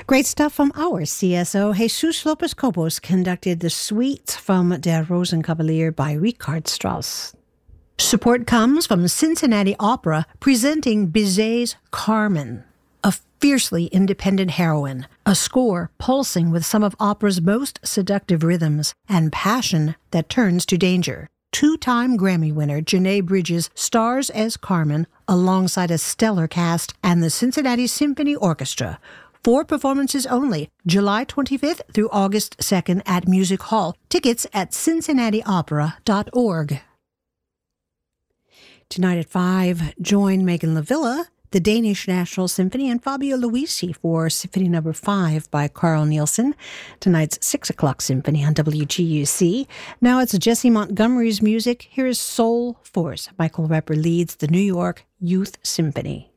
Great stuff from our CSO. Jesus Lopez Cobos conducted the suite from Der Rosenkavalier by Richard Strauss. Support comes from Cincinnati Opera presenting Bizet's Carmen, a fiercely independent heroine, a score pulsing with some of opera's most seductive rhythms and passion that turns to danger. Two-time Grammy winner Janae Bridges stars as Carmen alongside a stellar cast and the Cincinnati Symphony Orchestra. 4 performances only, July 25th through August 2nd at Music Hall. Tickets at cincinnatiopera.org. Tonight at 5, join Megan LaVilla, the Danish National Symphony, and Fabio Luisi for Symphony No. 5 by Carl Nielsen. Tonight's 6 o'clock symphony on WGUC. Now it's Jesse Montgomery's music. Here is Soul Force. Michael Repper leads the New York Youth Symphony.